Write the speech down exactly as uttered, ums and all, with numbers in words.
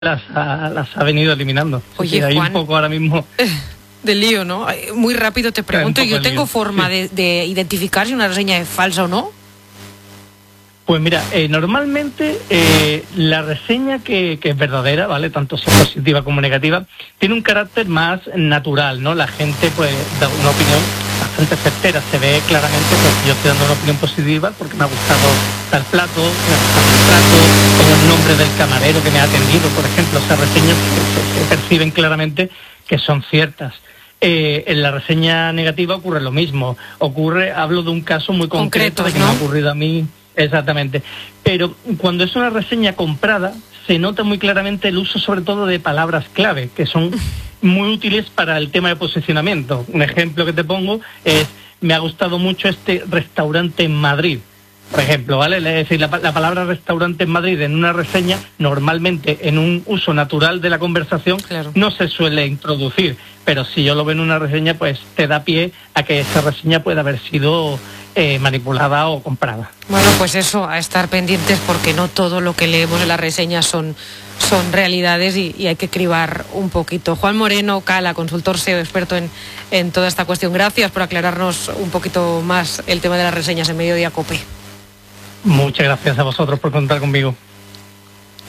las ha, las ha venido eliminando. Oye, sí, hay Juan, un poco ahora mismo de lío, ¿no? Muy rápido te pregunto, ¿yo tengo lío. forma sí. de, de identificar si una reseña es falsa o no? Pues mira, eh, normalmente eh, la reseña que, que es verdadera, ¿vale? Tanto sea positiva como negativa, tiene un carácter más natural, ¿no? La gente pues da una opinión bastante certera, se ve claramente que yo estoy dando una opinión positiva porque me ha gustado tal plato, me ha gustado el plato, con el nombre del camarero que me ha atendido, por ejemplo, esas reseñas se, se perciben claramente que son ciertas. Eh, en la reseña negativa ocurre lo mismo, ocurre, hablo de un caso muy concreto, concreto de que ¿no? me ha ocurrido a mí. Exactamente, pero cuando es una reseña comprada se nota muy claramente el uso sobre todo de palabras clave que son muy útiles para el tema de posicionamiento. Un ejemplo que te pongo es: me ha gustado mucho este restaurante en Madrid, por ejemplo, ¿vale? Es decir, la, la palabra restaurante en Madrid en una reseña normalmente en un uso natural de la conversación claro. no se suele introducir, pero si yo lo veo en una reseña pues te da pie a que esa reseña pueda haber sido Eh, manipulada o comprada. Bueno, pues eso, a estar pendientes porque no todo lo que leemos en las reseñas son, son realidades y, y hay que cribar un poquito. Juan Moreno Cala, consultor S E O, experto en, en toda esta cuestión. Gracias por aclararnos un poquito más el tema de las reseñas en Mediodía COPE. Muchas gracias a vosotros por contar conmigo.